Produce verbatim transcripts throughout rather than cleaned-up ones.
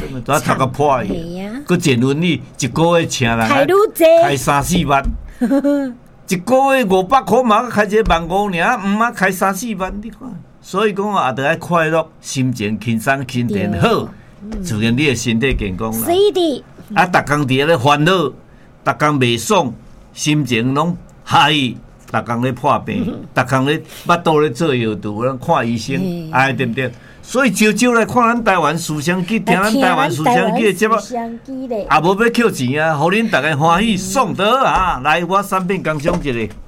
都头壳破去，佮坐轮椅，一个月请人开愈济， 开三四万，一个月五百块嘛，开一个万五尔，毋啊开三四万，你看。所以讲啊，得爱快乐，心情轻松，心情好，自然你的身体健康啦。 是的。 啊，逐工伫咧烦恼，逐工袂爽，心情拢嗨，逐工咧破病，逐工咧腹肚咧做药毒，咱看医生，哎，对不对？所以朝朝来看咱台湾思想机，听咱台湾思想机的节目，也无要扣钱啊，互恁逐个欢喜爽得啊！来，我三遍讲上一个。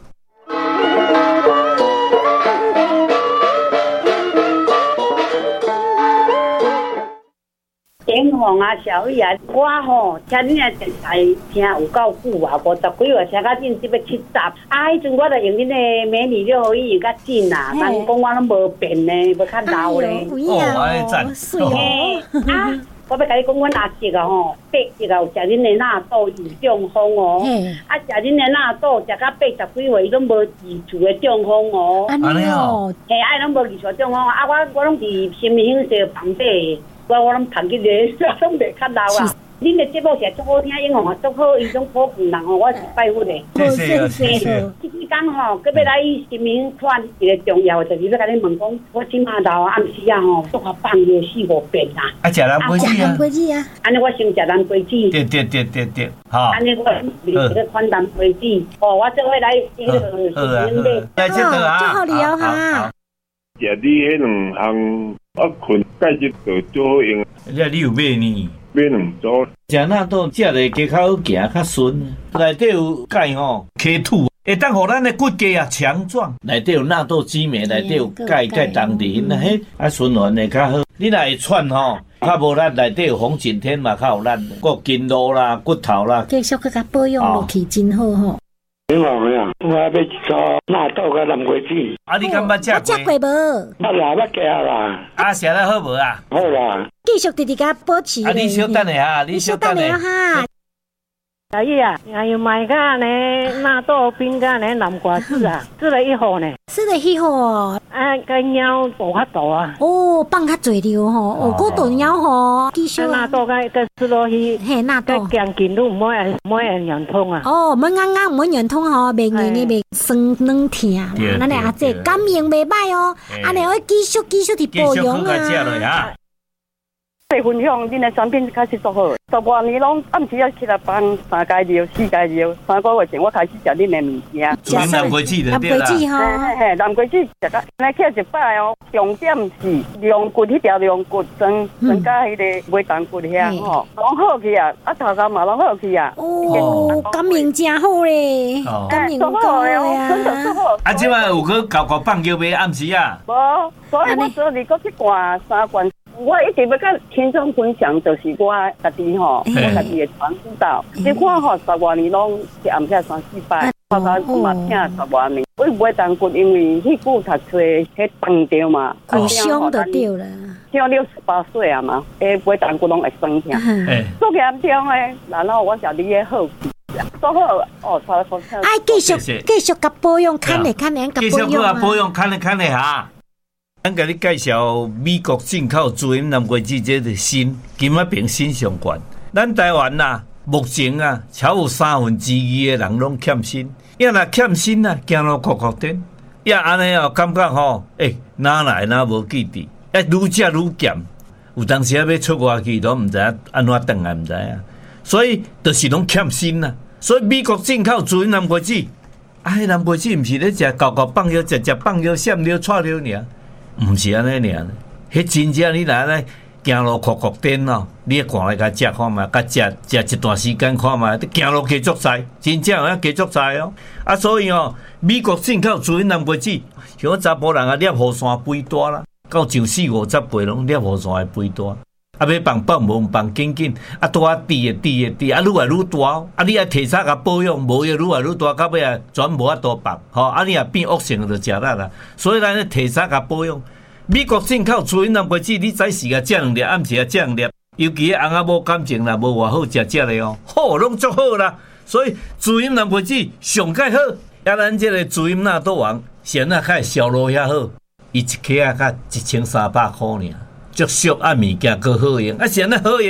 景凤啊，小雨啊，我吼听恁个电台听有够久啊，五十几月听到恁即要七十，啊，迄阵我就用恁个美女六合一用较紧啦，人讲我拢无变呢，无较老咧。 哦，安尼赞。 嘿，啊，我要甲你讲，阮阿叔啊吼，八十啊有食恁个纳豆有中风哦，啊食恁个纳豆食到八十几岁伊拢无治厝的中风哦。 安尼哦。 嘿，啊拢无治厝中风，啊我我拢伫新民乡做房底。我我拢谈起个，我拢袂较老啊。恁个节目是足好听，英文也足好，伊种普遍人吼，我是拜佛的。 谢谢谢谢。 即支讲吼，搁要来新民看一个重要，就是要甲你问讲，我即马头暗时啊吼，拄好放个四五遍啦。 啊，食蓝杯子啊。 杯子啊。 安尼我先食蓝杯子。 对对对对对，好。 安尼我另一个款蓝杯子，哦，我做伙来这个新民的。 来这个啊， 祝好你哦哈。 食你迄两项，我困介日就最好用。 你你有买呢？ 买两组。 食纳豆食咧加较好行较顺，内底有钙吼，起土会当互咱的骨骼啊强壮。内底有纳豆激酶，内底有钙钙当伫那嘿，啊循环会较好。你若会喘吼，较无力，内底有红景天嘛较有力，骨筋络啦、骨头啦。 继续去甲保养落去真好吼。 你话咩啊？我要一组纳豆甲南瓜子。 啊，你敢捌食过？ 我食过无？ 啊啦，捌食啦。 啊，食得好无啊？ 好啦。 继续直直甲保持。 啊，你稍等下哈，你稍等下哈。 小玉啊，还有买个呢纳豆冰干呢南瓜子啊，吃了一盒呢。 吃了一盒。 啊，个猫无法度啊。 哦，放较侪了吼，哦，个大猫吼，继续。 纳豆个个吃落去， 嘿，纳豆。 个姜筋都唔好唔好圆通啊。 哦，唔啱啱唔好圆通吼，袂硬呢袂酸软疼啦。咱嚟阿姐感应袂歹哦，安尼我继续继续伫保养啊。 来分享恁的产品开始做好，十外年拢暗时要起来放三介料、四介料，三个月前我开始食恁的物件。 食南瓜子就对啦。 嘿嘿，南瓜子食到，来吃一摆哦。重点是龙骨迄条龙骨装装甲迄个尾蛋骨遐吼，拢好去啊，啊头壳嘛拢好去啊。 哦，感应真好咧，感应够啊。 真的做好。 啊，即摆有去交关放尿买暗时啊？ 无，所以我昨日搁去灌三罐。我一直要甲听众分享，就是我家己吼，我家己的传知道。你看吼，十外年拢是暗下三四摆，我我嘛听十外年。我买蛋骨，因为迄久读册迄放着嘛， 会伤就对了。 像六十八岁啊嘛，诶，买蛋骨拢会酸痛。做严重诶，然后我晓得你好奇。做好哦，差不多。 哎，继续继续甲保养，看咧看咧，甲保养。 继续甲保养，看咧看咧哈。咱甲你介绍美国进口主因南瓜子这个锌，金仔平锌上悬。咱台湾呐，目前啊，超有三分之二的人拢欠锌。要若欠锌啊，行路哭哭颠，要安尼哦，感觉吼，诶，哪来哪无记伫，要愈食愈咸。有当时啊，要出外去都毋知影安怎转来，毋知影。所以就是拢欠锌啊。所以美国进口主因南瓜子，啊，迄南瓜子毋是咧食搞搞放药，食食放药、闪尿、串尿尔。毋是安尼尔，迄真正你来来行路哭哭颠哦，你看来甲食看嘛，甲食食一段时间看嘛，行路加足载，真正有影加足载哦。啊，所以哦，美国进口主因南瓜子，像查甫人啊，摄雨伞肥大啦，到上四五十岁拢摄雨伞的肥大，啊，要放放无放紧紧，啊，拄啊滴的滴的滴，啊，愈来愈大，啊，你啊提早甲保养，无要愈来愈大，到尾啊全无法度放，吼，啊，你啊变恶性就食力啦。所以咱咧提早甲保养。美国进口主因南瓜子，你早时啊食两粒，暗时啊食两粒，尤其翁仔某感情啦，无偌好食食咧哦，好拢足好啦。所以主因南瓜子上介好，啊，咱这个主因纳豆王，先啊较销路遐好，伊一克啊才一千三百块尔，足俗啊物件搁好用，啊，现在好用。